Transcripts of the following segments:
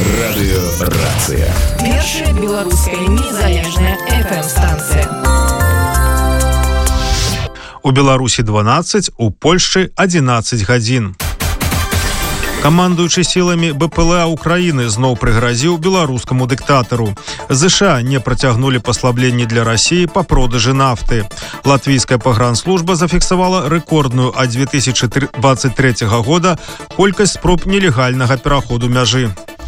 Радыёрацыя. Першая беларуская незалежная FM-станцыя. У Беларусі 12, у Польшчы 11 гадзін. Камандуючы сіламі БПЛА Украіны зноў прыгразіў беларускаму дыктатару. ЗША не працягнулі паслабленні для Расіі па продажы нафты. Латвійская пагранслужба зафіксавала рэкордную ад 2023 года колькасць спроб нелегальнага пераходу мяжы.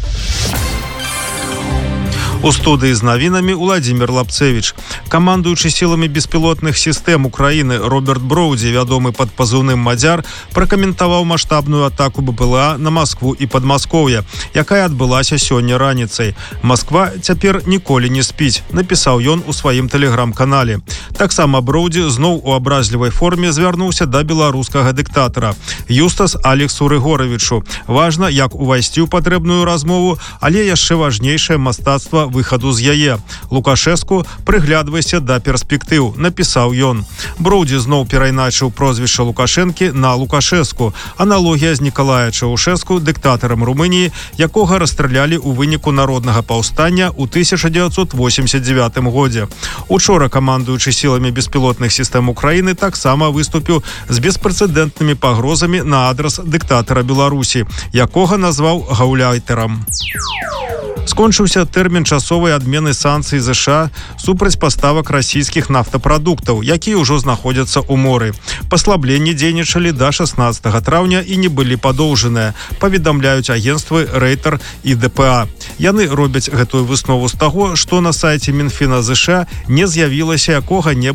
У студыі з навінамі Владзімір Лапцевіч. Камандуючы сіламі беспілотных сістэм Украіны Роберт Броўдзі, вядомы пад пазыўным «Мадзяр», пракаментаваў маштабную атаку БПЛА на Маскву і Падмаскоўе, якая адбылася сёння раніцай. «Масква цяпер ніколі не спіць», напісаў ён у сваім тэлеграм-канале. Таксама Броўдзі зноў у абразлівай форме звярнуўся да беларускага дыктатара. Юстас Алексу Рыгоравічу. Важна, як увайсці ў патрэбную размову, але яшчэ важнейшае мастацтва выхаду з яе. Лукашэску, прыглядвайся да перспектыў, напісаў ён. Броўдзі зноў перайначыў прозвішча Лукашэнкі на Лукашэску. Аналогія з Нікалая Чаўшэску, дыктатарам Румыніі, якога расстралялі ў выніку народнага паўстання ў 1989 годзе. Учора камандуючы сіламі беспілотных сістэм Украіны таксама выступіў з беспрэцэдэнтнымі пагрозамі на адрас дыктатара Беларусі, якога назваў гаўляйтарам. Скончыўся тэрмін часовай адмены санкцый ЗША супраць паставак расійскіх нафтапрадуктаў, якія ўжо знаходзяцца ў моры. Паслабленні дзейнічалі да 16 траўня і не былі падоўжаныя, паведамляюць агенцтвы Рейтер і ДПА. Яны робяць гэтую выснову з таго, што на сайце Мінфіна ЗША не з'явілася якога-небудзь